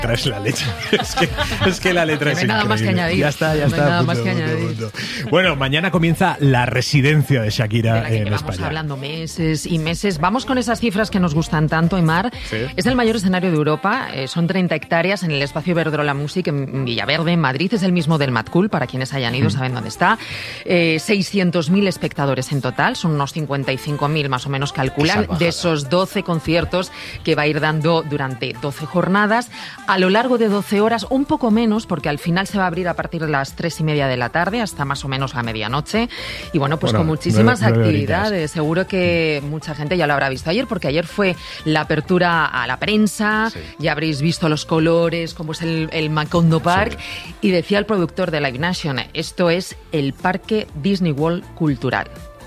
Es la leche. Es que la letra es increíble. Nada más que añadir. Ya está. Nada más que añadir. Bueno, mañana comienza la residencia de Shakira de la que en llevamos España. Hablando meses y meses. Vamos con esas cifras que nos gustan tanto, Aimar. Sí. Es el mayor escenario de Europa. Son 30 hectáreas en el espacio Iberdrola Music en Villaverde, en Madrid. Es el mismo del Mad Cool, para quienes hayan ido saben dónde está. 600.000 espectadores en total. Son unos 55.000 más o menos calculan. De esos 12 conciertos que va a ir dando durante 12 jornadas. A lo largo de 12 horas, un poco menos, porque al final se va a abrir a partir de las 3:30 de la tarde hasta más o menos a medianoche. Y bueno, pues con muchísimas nueve actividades. horitas. Seguro que mucha gente ya lo habrá visto ayer, porque ayer fue la apertura a la prensa. Sí. Ya habréis visto los colores, como es el Macondo Park. Sí. Y decía el productor de Live Nation, esto es el Parque Disney World Cultural.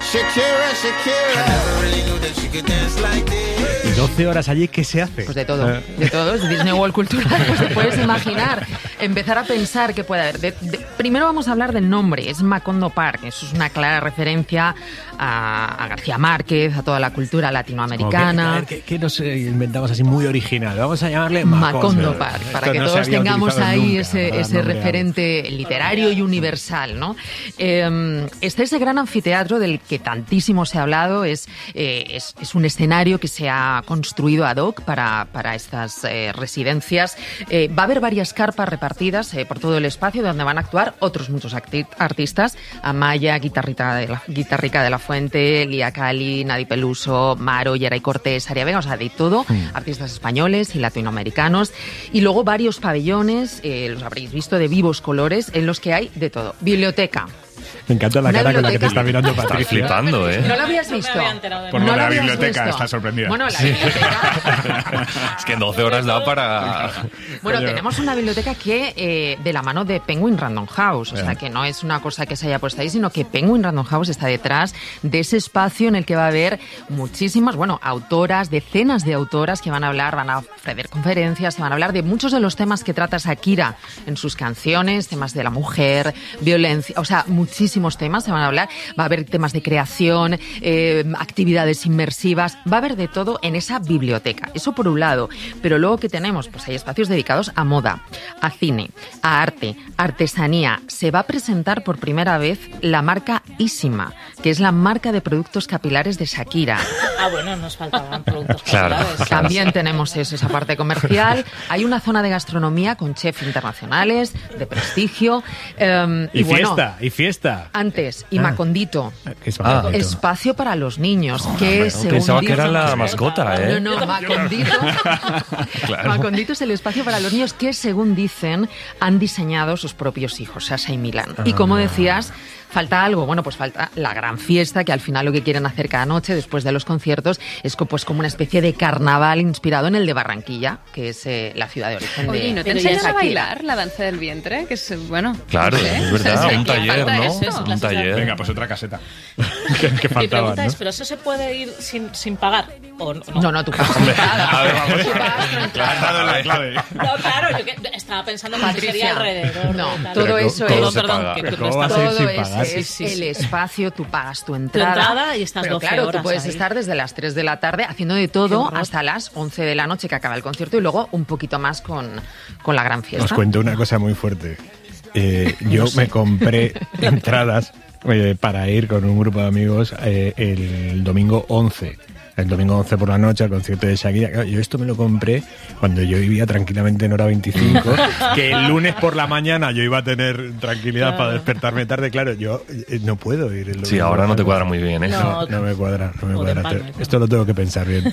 Y 12 horas allí, ¿qué se hace? Pues de todo, es Disney World Cultural, pues te puedes imaginar, empezar a pensar qué puede haber. Primero vamos a hablar del nombre, es Macondo Park, eso es una clara referencia a García Márquez, a toda la cultura latinoamericana. ¿Qué nos inventamos así muy original? Vamos a llamarle Macondo Park, para que todos tengamos ahí nunca, ese referente literario y universal, ¿no? Ese gran anfiteatro del que tantísimo se ha hablado, es un escenario que se ha construido ad hoc para estas residencias. Va a haber varias carpas repartidas por todo el espacio donde van a actuar otros muchos artistas. Amaya, Guitarrica de la Fuente, Lía Cali, Nadi Peluso, Maro, Yeray Cortés, Aria Vega, o sea, de todo. Artistas españoles y latinoamericanos. Y luego varios pabellones, los habréis visto, de vivos colores, en los que hay de todo. Biblioteca. Me encanta la cara con la que te está mirando Patricia. Está flipando, ¿eh? ¿No lo habías visto? Por ¿No lo de lo la habías biblioteca, visto? está sorprendida. Bueno, la biblioteca... Es que en 12 horas da para... Bueno, tenemos una biblioteca que de la mano de Penguin Random House, o sea, que no es una cosa que se haya puesto ahí, sino que Penguin Random House está detrás de ese espacio en el que va a haber muchísimas, autoras, decenas de autoras que van a hablar, van a ofrecer conferencias, que van a hablar de muchos de los temas que trata Shakira en sus canciones, temas de la mujer, violencia, o sea, muchísimos temas se van a hablar. Va a haber temas de creación, actividades inmersivas, va a haber de todo en esa biblioteca. Eso por un lado. Pero luego, ¿qué tenemos? Pues hay espacios dedicados a moda, a cine, a arte, artesanía. Se va a presentar por primera vez la marca Issima, que es la marca de productos capilares de Shakira. Ah, bueno, nos faltaban productos Claro. capilares. También tenemos esa parte comercial. Hay una zona de gastronomía con chefs internacionales, de prestigio. Y fiesta. Antes, y Macondito. Macondito. Espacio para los niños. Que según Pensaba que era dicen- la mascota, ¿eh? No, Macondito. Claro. Macondito es el espacio para los niños que, según dicen, han diseñado sus propios hijos, Sasha y Milan. Y como decías, falta algo. Bueno, pues falta la gran fiesta, que al final lo que quieren hacer cada noche después de los conciertos es pues como una especie de carnaval inspirado en el de Barranquilla, que es la ciudad de origen Oye, ¿y no te de enseñan a Shakira. bailar la danza del vientre? Que es, bueno... Claro, no sé. es verdad, O sea, un que taller, falta ¿no? eso. Un taller. Venga, pues otra caseta. que Mi faltaban, pregunta ¿no? es, ¿pero eso se puede ir sin pagar? ¿O no? No, tú pagas entrada. A ver, vamos. Tú pagas tu entrada. Has dado en la clave. No, claro, yo estaba pensando que Patricia, sería alrededor. no, tal. todo Pero eso todo es... se paga. que Pero tú ¿cómo va a prestas ser Todo sin pagar? ese es Sí, sí. el espacio, tú pagas tu Tu entrada. entrada y estás pero 12 claro, horas tú puedes ahí. estar desde las 3 de la tarde haciendo de todo hasta las 11 de la noche que acaba el concierto y luego un poquito más con la gran fiesta. Os cuento una cosa muy fuerte. Yo me compré entradas para ir con un grupo de amigos el domingo 11. El domingo 11 por la noche al concierto de Shakira. Claro, yo esto me lo compré cuando yo vivía tranquilamente en hora 25, que el lunes por la mañana yo iba a tener tranquilidad para despertarme tarde. Claro, yo no puedo ir el domingo. Sí, ahora no te cuadra muy bien, ¿eh? No me cuadra. O de empalme. Esto lo tengo que pensar bien.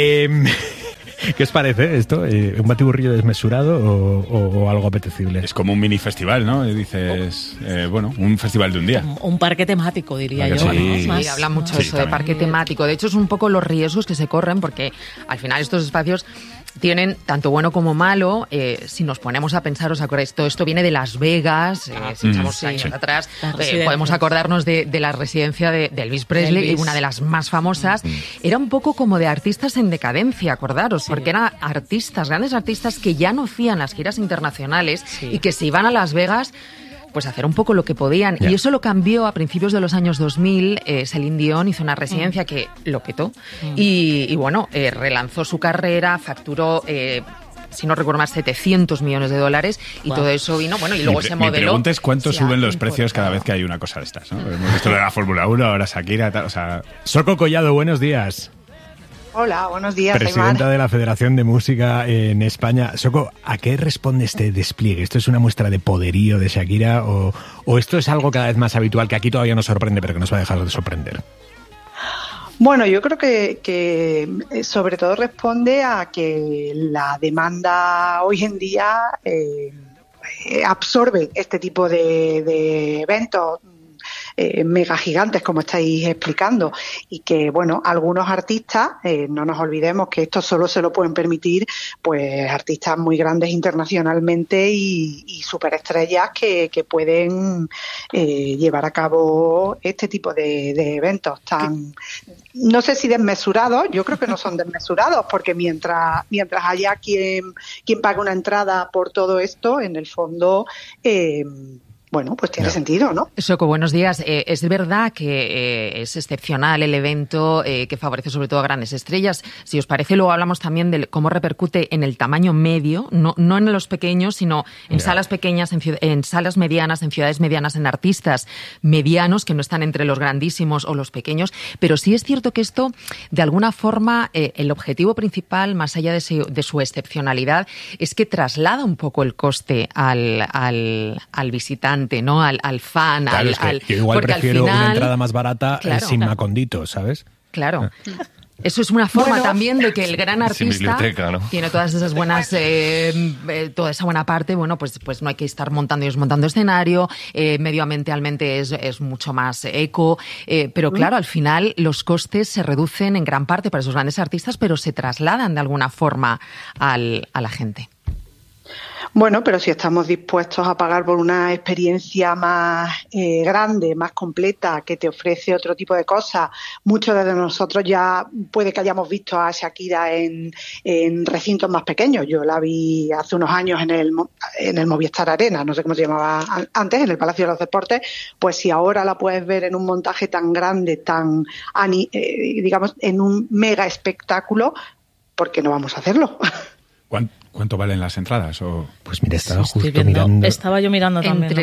¿Qué os parece esto? ¿Un batiburrillo desmesurado o algo apetecible? Es como un mini festival, ¿no? Dices, bueno, un festival de un día. Un parque temático, diría ¿A que yo. sí? ¿no? Sí, habla mucho Sí, eso de también. parque temático. De hecho, es un poco los riesgos que se corren porque al final estos espacios tienen tanto bueno como malo. Si nos ponemos a pensar, ¿os acordáis? Todo esto viene de Las Vegas. Si echamos años atrás, La residencia. podemos acordarnos de la residencia de Elvis Presley, Elvis. una de las más famosas. Era un poco como de artistas en decadencia, acordaros, porque eran artistas, grandes artistas que ya no hacían las giras internacionales y que se iban a Las Vegas pues hacer un poco lo que podían. Y eso lo cambió a principios de los años 2000. Celine Dion hizo una residencia que lo petó y bueno, relanzó su carrera, facturó si no recuerdo más, 700 millones de dólares y todo eso vino, bueno, y luego se modeló. Mi pregunta es cuánto se suben ha los precios cada vez que hay una cosa de estas, ¿no? Hemos visto lo de la Fórmula 1, ahora Shakira, tal, o sea... Soco Collado, buenos días. Hola, buenos días, Presidenta Aymar. de la Federación de Música en España. Soco, ¿a qué responde este despliegue? ¿Esto es una muestra de poderío de Shakira o esto es algo cada vez más habitual que aquí todavía nos sorprende, pero que nos va a dejar de sorprender? Bueno, yo creo que sobre todo responde a que la demanda hoy en día absorbe este tipo de eventos mega gigantes, como estáis explicando, y que, bueno, algunos artistas, no nos olvidemos que esto solo se lo pueden permitir, pues, artistas muy grandes internacionalmente y superestrellas que pueden llevar a cabo este tipo de eventos tan, no sé si desmesurados, yo creo que no son desmesurados, porque mientras haya quien pague una entrada por todo esto, en el fondo, bueno, pues tiene sentido, ¿no? Soco, buenos días. Es verdad que es excepcional el evento, que favorece sobre todo a grandes estrellas. Si os parece, luego hablamos también de cómo repercute en el tamaño medio, no en los pequeños, sino en salas pequeñas, en salas medianas, en ciudades medianas, en artistas medianos que no están entre los grandísimos o los pequeños. Pero sí es cierto que esto, de alguna forma, el objetivo principal, más allá de su excepcionalidad, es que traslada un poco el coste al visitante, ¿no? Al fan, claro, yo igual prefiero una entrada más barata, claro, sin Macondito, ¿sabes? Claro. Eso es una forma también de que el gran artista ¿no? tiene todas esas buenas, toda esa buena parte. Bueno, pues no hay que estar montando y desmontando escenario, medioambientalmente es mucho más eco, pero claro, al final los costes se reducen en gran parte para esos grandes artistas, pero se trasladan de alguna forma a la gente. Bueno, pero si estamos dispuestos a pagar por una experiencia más grande, más completa, que te ofrece otro tipo de cosas, muchos de nosotros ya puede que hayamos visto a Shakira en recintos más pequeños. Yo la vi hace unos años en el Movistar Arena, no sé cómo se llamaba antes, en el Palacio de los Deportes. Pues si ahora la puedes ver en un montaje tan grande, digamos, en un mega espectáculo, ¿por qué no vamos a hacerlo? ¿Cuánto valen las entradas? Pues mira, estaba yo mirando también. Entre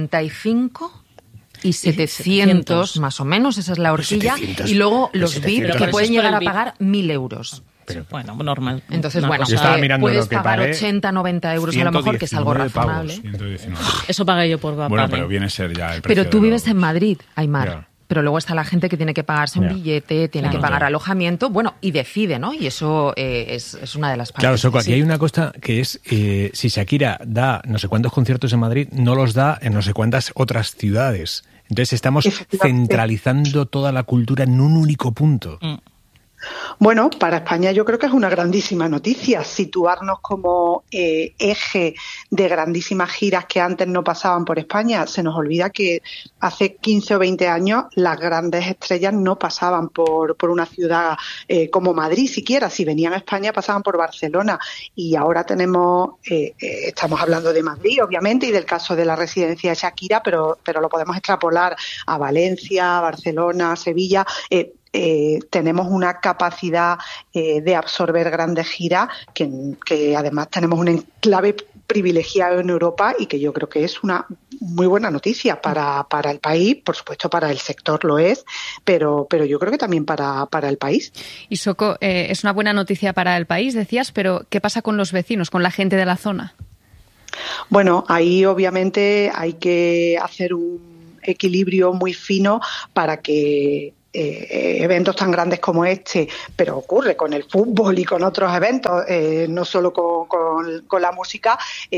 75 y 700 más o menos, esa es la horquilla. 700, y luego los VIP que pueden llegar a pagar 1.000 euros. Pero, bueno, normal. Entonces, bueno, puedes pagar 80, 90 euros a lo mejor, que es algo razonable. 119. Eso pagué yo por Vapane. Bueno, pero viene a ser ya el precio. Pero tú vives en Madrid, Aymar. Ya. Pero luego está la gente que tiene que pagarse un billete, tiene que pagar alojamiento, bueno, y decide, ¿no? Y eso es una de las partes. Claro, Soco, aquí hay una cosa que es, si Shakira da no sé cuántos conciertos en Madrid, no los da en no sé cuántas otras ciudades. Entonces estamos centralizando toda la cultura en un único punto. Bueno, para España yo creo que es una grandísima noticia situarnos como eje de grandísimas giras que antes no pasaban por España. Se nos olvida que hace 15 o 20 años las grandes estrellas no pasaban por una ciudad como Madrid siquiera. Si venían a España pasaban por Barcelona, y ahora estamos hablando de Madrid, obviamente, y del caso de la residencia de Shakira, pero lo podemos extrapolar a Valencia, Barcelona, Sevilla. Tenemos una capacidad de absorber grandes giras que además tenemos un enclave privilegiado en Europa, y que yo creo que es una muy buena noticia para el país. Por supuesto, para el sector lo es, pero yo creo que también para el país. Y Soco, es una buena noticia para el país, decías, pero ¿qué pasa con los vecinos, con la gente de la zona? Bueno, ahí obviamente hay que hacer un equilibrio muy fino para que eventos tan grandes como este, pero ocurre con el fútbol y con otros eventos, no solo con la música,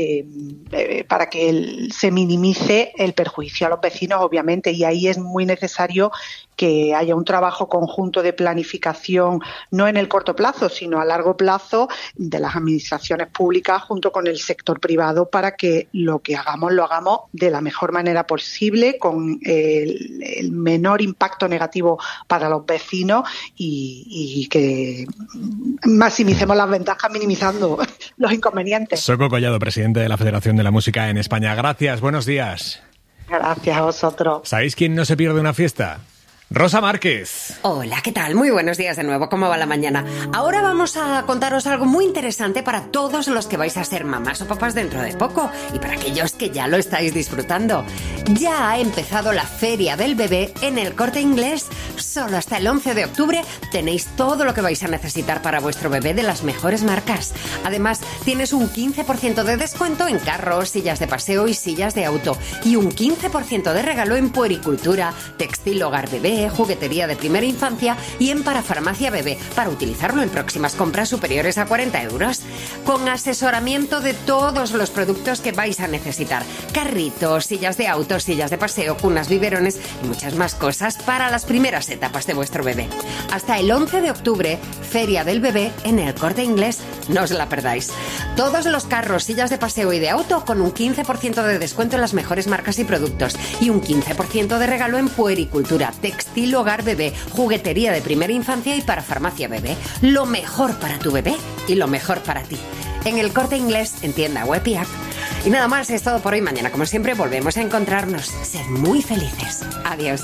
para que se minimice el perjuicio a los vecinos, obviamente, y ahí es muy necesario que haya un trabajo conjunto de planificación, no en el corto plazo, sino a largo plazo, de las administraciones públicas junto con el sector privado, para que lo que hagamos lo hagamos de la mejor manera posible, con el menor impacto negativo para los vecinos, y que maximicemos las ventajas minimizando los inconvenientes. Soco Collado, presidente de la Federación de la Música en España. Gracias, buenos días. Gracias a vosotros. ¿Sabéis quién no se pierde una fiesta? Rosa Márquez. Hola, ¿qué tal? Muy buenos días de nuevo. ¿Cómo va la mañana? Ahora vamos a contaros algo muy interesante para todos los que vais a ser mamás o papás dentro de poco y para aquellos que ya lo estáis disfrutando. Ya ha empezado la Feria del Bebé en El Corte Inglés. Solo hasta el 11 de octubre tenéis todo lo que vais a necesitar para vuestro bebé de las mejores marcas. Además, tienes un 15% de descuento en carros, sillas de paseo y sillas de auto y un 15% de regalo en puericultura, textil hogar bebé, juguetería de primera infancia y en parafarmacia bebé para utilizarlo en próximas compras superiores a 40 euros. Con asesoramiento de todos los productos que vais a necesitar. Carritos, sillas de auto, sillas de paseo, cunas, biberones y muchas más cosas para las primeras etapas de vuestro bebé. Hasta el 11 de octubre, Feria del Bebé en El Corte Inglés. No os la perdáis. Todos los carros, sillas de paseo y de auto con un 15% de descuento en las mejores marcas y productos y un 15% de regalo en puericultura, textil hogar bebé, juguetería de primera infancia y para farmacia bebé. Lo mejor para tu bebé y lo mejor para ti. En El Corte Inglés, en tienda web y app. Y nada más, es todo por hoy. Mañana, como siempre, volvemos a encontrarnos. Sed muy felices. Adiós.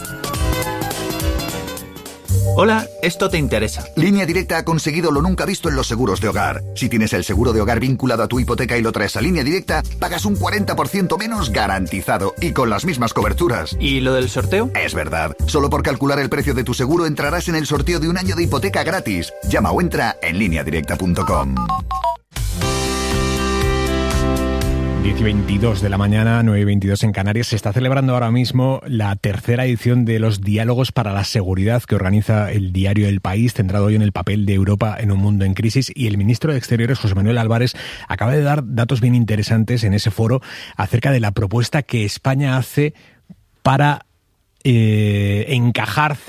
Hola, esto te interesa. Línea Directa ha conseguido lo nunca visto en los seguros de hogar. Si tienes el seguro de hogar vinculado a tu hipoteca y lo traes a Línea Directa, pagas un 40% menos garantizado y con las mismas coberturas. ¿Y lo del sorteo? Es verdad. Solo por calcular el precio de tu seguro entrarás en el sorteo de un año de hipoteca gratis. Llama o entra en lineadirecta.com. 10:22 de la mañana, 9:22 en Canarias. Se está celebrando ahora mismo la tercera edición de los Diálogos para la Seguridad que organiza el diario El País, centrado hoy en el papel de Europa en un mundo en crisis. Y el ministro de Exteriores, José Manuel Álvarez, acaba de dar datos bien interesantes en ese foro acerca de la propuesta que España hace para encajar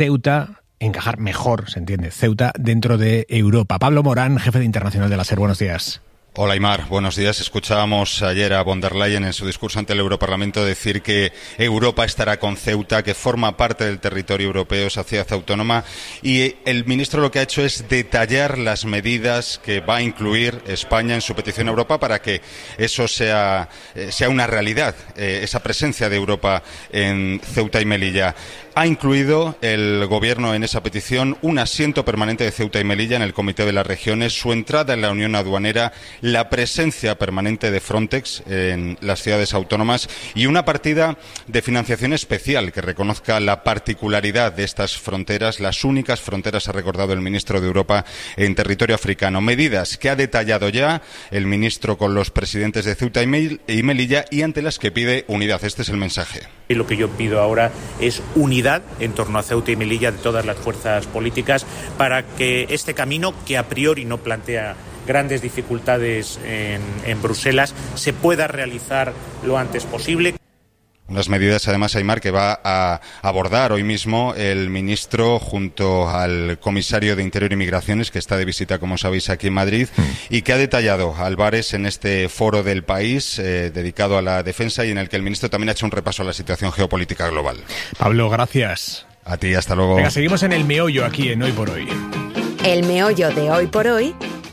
mejor, se entiende, Ceuta dentro de Europa. Pablo Morán, jefe de Internacional de la SER, buenos días. Hola Aimar, buenos días. Escuchábamos ayer a von der Leyen en su discurso ante el Europarlamento decir que Europa estará con Ceuta, que forma parte del territorio europeo, esa ciudad autónoma, y el ministro lo que ha hecho es detallar las medidas que va a incluir España en su petición a Europa para que eso sea una realidad, esa presencia de Europa en Ceuta y Melilla. Ha incluido el Gobierno en esa petición un asiento permanente de Ceuta y Melilla en el Comité de las Regiones, su entrada en la Unión Aduanera, la presencia permanente de Frontex en las ciudades autónomas y una partida de financiación especial que reconozca la particularidad de estas fronteras, las únicas fronteras, ha recordado el ministro de Europa, en territorio africano. Medidas que ha detallado ya el ministro con los presidentes de Ceuta y Melilla y ante las que pide unidad. Este es el mensaje. Y lo que yo pido ahora es unidad en torno a Ceuta y Melilla de todas las fuerzas políticas para que este camino, que a priori no plantea grandes dificultades en Bruselas, se pueda realizar lo antes posible. Unas medidas, además, Aimar, que va a abordar hoy mismo el ministro junto al comisario de Interior y Migraciones, que está de visita, como sabéis, aquí en Madrid, y que ha detallado Álvarez en este foro del País dedicado a la defensa y en el que el ministro también ha hecho un repaso a la situación geopolítica global. Pablo, gracias. A ti, hasta luego. Venga, seguimos en el meollo aquí en Hoy por Hoy. El meollo de Hoy por Hoy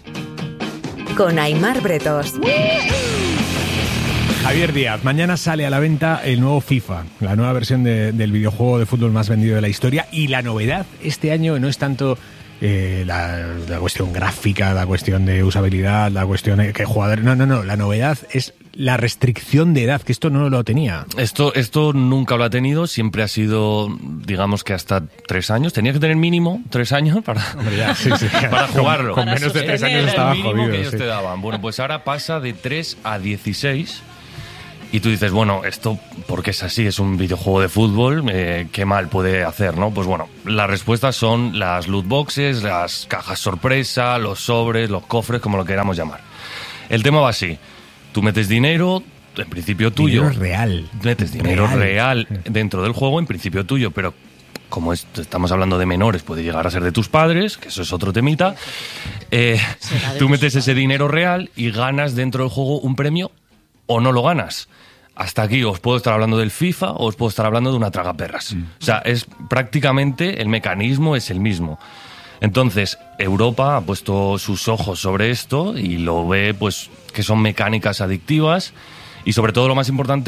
con Aimar Bretos. Javier Díaz, mañana sale a la venta el nuevo FIFA, la nueva versión del videojuego de fútbol más vendido de la historia, y la novedad este año no es tanto la cuestión gráfica, la cuestión de usabilidad, la cuestión de que jugadores... No, la novedad es la restricción de edad, que esto no lo tenía. Esto nunca lo ha tenido, siempre ha sido, digamos que hasta 3 años. Tenía que tener mínimo 3 años para jugarlo. Con menos de 3 años estaba el mínimo jodido. Que ellos te daban. Bueno, pues ahora pasa de 3 a 16... Y tú dices, bueno, esto porque es así, es un videojuego de fútbol, ¿qué mal puede hacer, no? Pues bueno, las respuestas son las loot boxes, las cajas sorpresa, los sobres, los cofres, como lo queramos llamar. El tema va así, tú metes dinero, en principio tuyo. Dinero real. Metes dinero real dentro del juego, en principio tuyo, pero como estamos hablando de menores, puede llegar a ser de tus padres, que eso es otro temita. Tú metes ese dinero real y ganas dentro del juego un premio o no lo ganas. Hasta aquí os puedo estar hablando del FIFA o os puedo estar hablando de una tragaperras. O sea, es prácticamente, el mecanismo es el mismo. Entonces, Europa ha puesto sus ojos sobre esto y lo ve, pues, que son mecánicas adictivas y, sobre todo, lo más importante,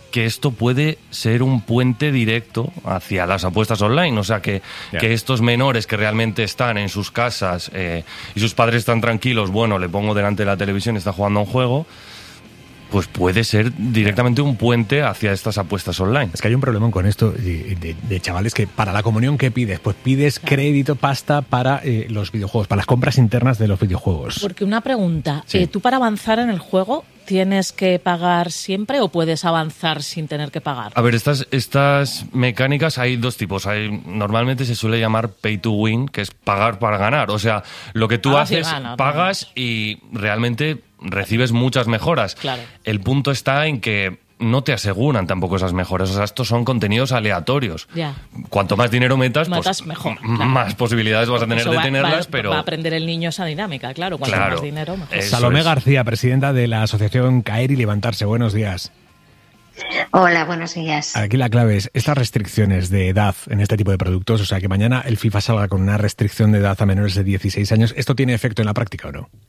que esto puede ser un puente directo hacia las apuestas online. O sea, que estos menores que realmente están en sus casas y sus padres están tranquilos, bueno, le pongo delante de la televisión y está jugando a un juego, pues puede ser directamente un puente hacia estas apuestas online. Es que hay un problema con esto de chavales que para la comunión, ¿qué pides? Pues pides crédito, pasta para los videojuegos, para las compras internas de los videojuegos. Porque una pregunta, sí. ¿tú para avanzar en el juego tienes que pagar siempre o puedes avanzar sin tener que pagar? A ver, estas mecánicas hay dos tipos. Normalmente se suele llamar pay to win, que es pagar para ganar. O sea, lo que tú haces, pagas y realmente recibes muchas mejoras. Claro. El punto está en que no te aseguran tampoco esas mejoras. O sea, estos son contenidos aleatorios. Ya. Cuanto más dinero metas, pues mejor, más posibilidades vas a tener de tenerlas, pero... Va a aprender el niño esa dinámica, claro. Cuanto más dinero, mejor. Salomé García, presidenta de la asociación Caer y Levantarse. Buenos días. Hola, buenos días. Aquí la clave es estas restricciones de edad en este tipo de productos. O sea, que mañana el FIFA salga con una restricción de edad a menores de 16 años. ¿Esto tiene efecto en la práctica o no?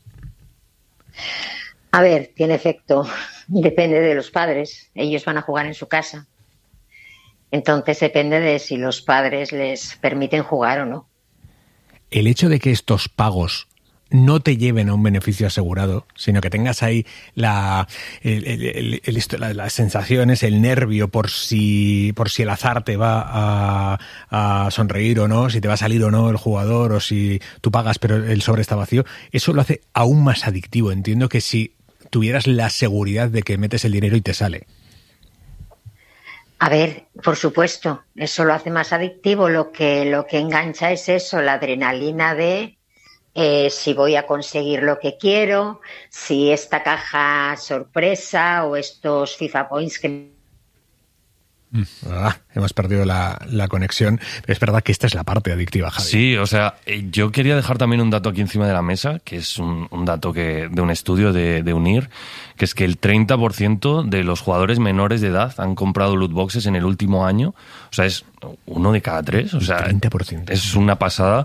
A ver, tiene efecto. Depende de los padres. Ellos van a jugar en su casa. Entonces depende de si los padres les permiten jugar o no. El hecho de que estos pagos no te lleven a un beneficio asegurado, sino que tengas ahí las sensaciones, el nervio por si el azar te va a sonreír o no, si te va a salir o no el jugador, o si tú pagas pero el sobre está vacío, eso lo hace aún más adictivo. Entiendo que si tuvieras la seguridad de que metes el dinero y te sale. A ver, por supuesto, eso lo hace más adictivo. Lo que engancha es eso, la adrenalina de si voy a conseguir lo que quiero, si esta caja sorpresa o estos FIFA Points que... hemos perdido la conexión. Pero es verdad que esta es la parte adictiva, Javi. Sí, o sea, yo quería dejar también un dato aquí encima de la mesa, que es un dato de un estudio de UNIR, que es que el 30% de los jugadores menores de edad han comprado loot boxes en el último año. O sea, es 1 de cada 3. O sea, 30%. Es una pasada.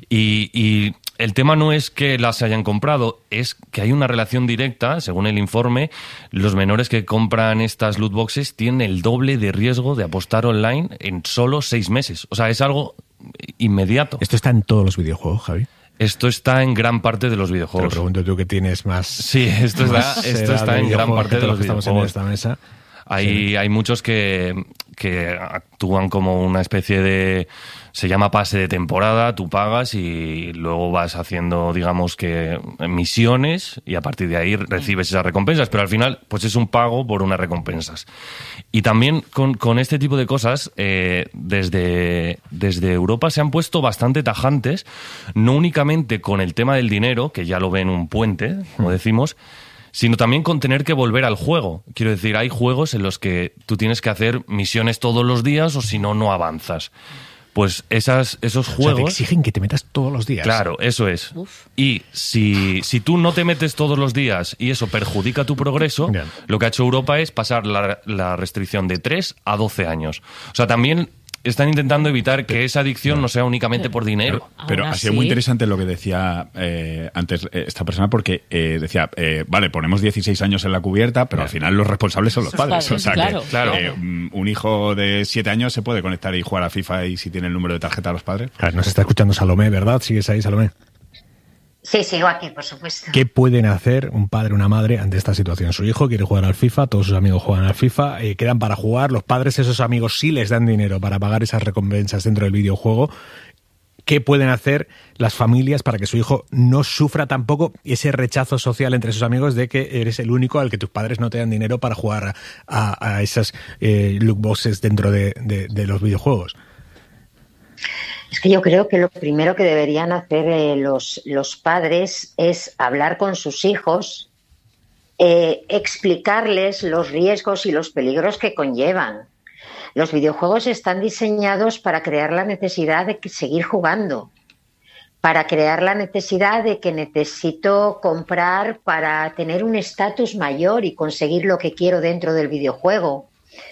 Y el tema no es que las hayan comprado, es que hay una relación directa. Según el informe, los menores que compran estas loot boxes tienen el doble de riesgo de apostar online en solo 6 meses. O sea, es algo inmediato. ¿Esto está en todos los videojuegos, Javi? Esto está en gran parte de los videojuegos. Te lo pregunto tú, que tienes más... Sí, esto está en gran parte de los videojuegos. En esta mesa. Hay muchos que actúan como una especie de... Se llama pase de temporada, tú pagas y luego vas haciendo, digamos que, misiones y a partir de ahí recibes esas recompensas, pero al final pues es un pago por unas recompensas. Y también con este tipo de cosas, desde Europa se han puesto bastante tajantes, no únicamente con el tema del dinero, que ya lo ven un puente, como decimos, sino también con tener que volver al juego. Quiero decir, hay juegos en los que tú tienes que hacer misiones todos los días o si no, no avanzas. Pues esos juegos... O sea, te exigen que te metas todos los días. Claro, eso es. Uf. Y si tú no te metes todos los días y eso perjudica tu progreso, bien, lo que ha hecho Europa es pasar la restricción de 3 a 12 años. O sea, también están intentando evitar que esa adicción no sea únicamente por dinero. Pero ha sido muy interesante lo que decía antes esta persona, porque decía, vale, ponemos 16 años en la cubierta, pero al final los responsables son los padres. O sea, claro. Un hijo de 7 años se puede conectar y jugar a FIFA y si tiene el número de tarjeta a los padres. A ver, nos está escuchando Salomé, ¿verdad? ¿Sigues ahí, Salomé? Sí, sigo aquí, por supuesto. ¿Qué pueden hacer un padre o una madre ante esta situación? Su hijo quiere jugar al FIFA, todos sus amigos juegan al FIFA, quedan para jugar, los padres, esos amigos sí les dan dinero para pagar esas recompensas dentro del videojuego. ¿Qué pueden hacer las familias para que su hijo no sufra tampoco ese rechazo social entre sus amigos de que eres el único al que tus padres no te dan dinero para jugar a esas loot boxes dentro de los videojuegos? Es que yo creo que lo primero que deberían hacer los padres es hablar con sus hijos, explicarles los riesgos y los peligros que conllevan. Los videojuegos están diseñados para crear la necesidad de seguir jugando, para crear la necesidad de que necesito comprar para tener un estatus mayor y conseguir lo que quiero dentro del videojuego.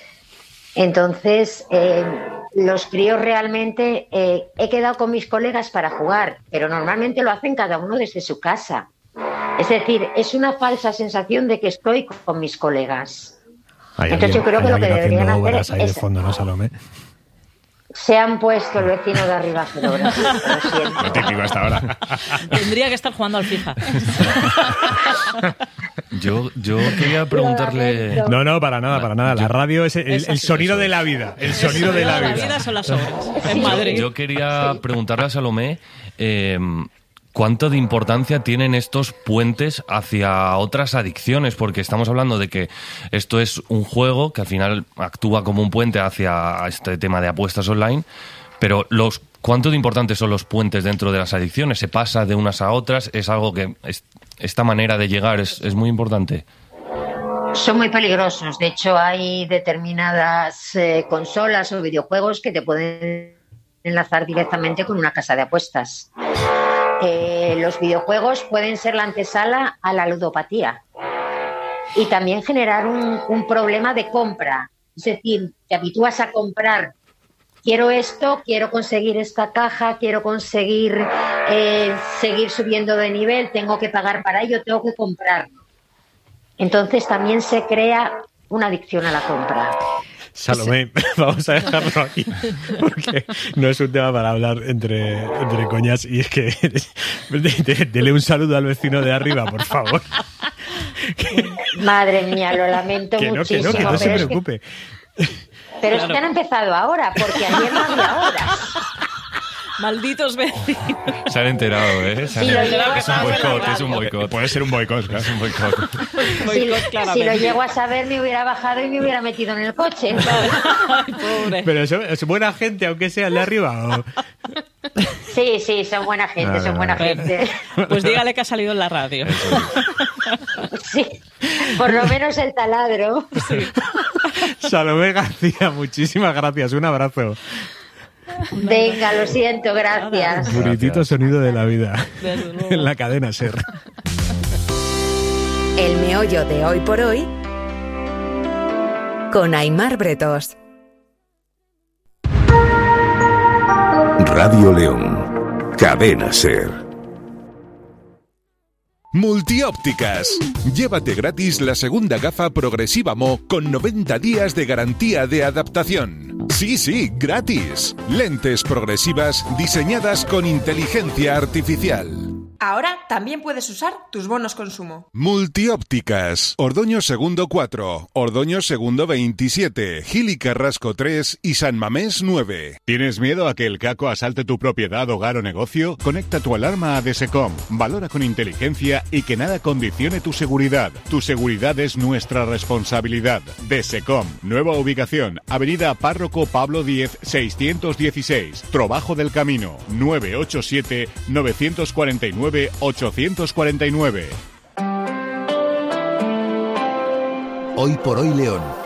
Entonces, los críos realmente... he quedado con mis colegas para jugar, pero normalmente lo hacen cada uno desde su casa. Es decir, es una falsa sensación de que estoy con mis colegas. Entonces yo creo que lo que deberían hacer es... ahí de es... fondo, ¿no, Salomé? Se han puesto el vecino de arriba a hacer obras. Lo típico hasta ahora. Tendría que estar jugando al FIFA. Yo quería preguntarle... No, para nada. La radio es el sonido de la vida. El sonido de la vida. La vida son las obras. En Madrid. Yo quería preguntarle a Salomé... ¿cuánto de importancia tienen estos puentes hacia otras adicciones? Porque estamos hablando de que esto es un juego que al final actúa como un puente hacia este tema de apuestas online, pero ¿cuánto de importantes son los puentes dentro de las adicciones? ¿Se pasa de unas a otras? ¿Es algo que esta manera de llegar es muy importante? Son muy peligrosos. De hecho, hay determinadas consolas o videojuegos que te pueden enlazar directamente con una casa de apuestas. Los videojuegos pueden ser la antesala a la ludopatía y también generar un problema de compra. Es decir, te habitúas a comprar, quiero esto, quiero conseguir esta caja, quiero conseguir seguir subiendo de nivel, tengo que pagar para ello, tengo que comprarlo. Entonces también se crea una adicción a la compra. Salomé, vamos a dejarlo aquí, porque no es un tema para hablar entre coñas, y es que dele un saludo al vecino de arriba, por favor. Madre mía, lo lamento muchísimo. Que no se preocupe. Pero es que han empezado ahora, porque ayer no había horas. Malditos vecinos. Se han enterado, ¿eh? Es un boicot. Puede ser un boicot, claro. Es un boicot. Si lo llego a saber, me hubiera bajado y me hubiera metido en el coche. Ay, pobre. Pero es buena gente, aunque sea el de arriba. ¿O? Sí, son buena gente, gente. Pues dígale que ha salido en la radio. Sí, por lo menos el taladro. Sí. Salomé García, muchísimas gracias. Un abrazo. Venga, lo siento, gracias. Puritito sonido de la vida. En la cadena SER. El meollo de Hoy por Hoy con Aimar Bretos. Radio León, cadena SER. Multiópticas. Llévate gratis la segunda gafa Progresiva Mo con 90 días de garantía de adaptación. Sí, gratis. Lentes progresivas diseñadas con inteligencia artificial. Ahora también puedes usar tus bonos consumo. Multiópticas. Ordoño Segundo 4, Ordoño Segundo 27, Gil y Carrasco 3 y San Mamés 9. ¿Tienes miedo a que el caco asalte tu propiedad, hogar o negocio? Conecta tu alarma a DSECOM. Valora con inteligencia y que nada condicione tu seguridad. Tu seguridad es nuestra responsabilidad. DSECOM. Nueva ubicación. Avenida Párroco Pablo X, 616. Trabajo del Camino. 987-949-849. Hoy por Hoy León.